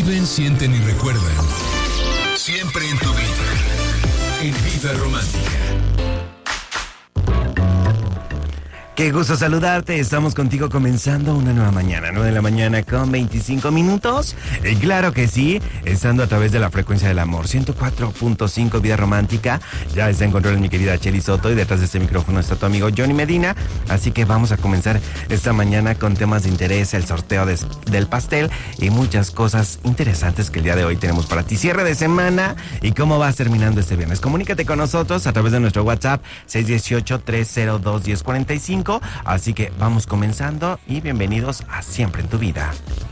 Viven, sienten y recuerdan. Siempre en tu vida. En Vida Romántica. Qué gusto saludarte, estamos contigo comenzando una nueva mañana, 9 de la mañana con 25 minutos. Y claro que sí, estando a través de la frecuencia del amor, 104.5 Vida Romántica. Ya está en control mi querida Chely Soto y detrás de este micrófono está tu amigo Johnny Medina. Así que vamos a comenzar esta mañana con temas de interés, el sorteo del pastel y muchas cosas interesantes que el día de hoy tenemos para ti. Cierre de semana y cómo vas terminando este viernes. Comunícate con nosotros a través de nuestro WhatsApp 618-302-1045. Así que vamos comenzando y bienvenidos a Siempre en tu Vida.